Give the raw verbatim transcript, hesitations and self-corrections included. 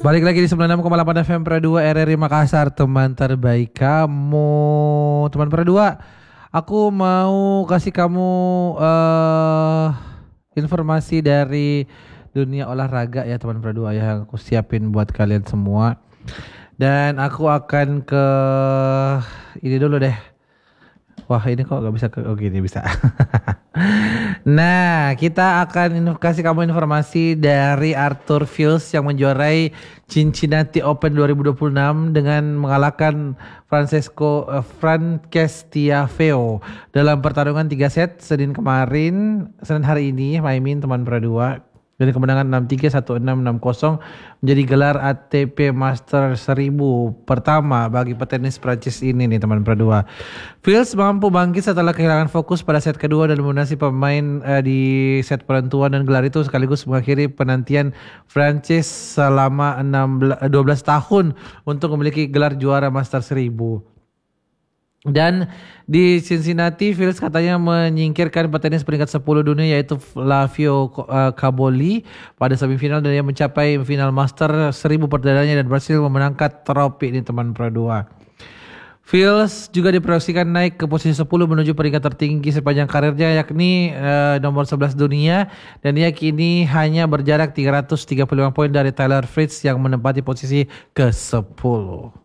Balik lagi di sembilan puluh enam koma delapan F M Pro dua R R I Makassar, teman terbaik kamu. Teman Pro dua, aku mau kasih kamu uh, informasi dari dunia olahraga ya teman Pro dua yang aku siapin buat kalian semua. Dan aku akan ke ini dulu deh. Wah ini kok gak bisa ke oh gini bisa. Nah kita akan kasih kamu informasi dari Arthur Fils yang menjuarai Cincinnati Open dua ribu dua puluh enam dengan mengalahkan Francesco uh, Frances Tiafoe dalam pertarungan tiga set Senin kemarin, Senin hari ini Maimin teman Pro dua. Dari kemenangan enam tiga, satu enam, enam nol menjadi gelar A T P Master seribu pertama bagi petenis Prancis ini nih teman Pro dua. Fils mampu bangkit setelah kehilangan fokus pada set kedua dan mendominasi pemain uh, di set penentuan, dan gelar itu sekaligus mengakhiri penantian Prancis selama dua belas tahun untuk memiliki gelar juara Master seribu. Dan di Cincinnati, Fils katanya menyingkirkan petenis peringkat sepuluh dunia yaitu Flavio Cobolli pada semifinal, dan dia mencapai final Master seribu perdananya dan berhasil memenangkan trofi ini teman Pro dua. Fils juga diproyeksikan naik ke posisi sepuluh menuju peringkat tertinggi sepanjang karirnya, yakni uh, nomor sebelas dunia, dan dia kini hanya berjarak tiga ratus tiga puluh lima poin dari Taylor Fritz yang menempati posisi ke sepuluh.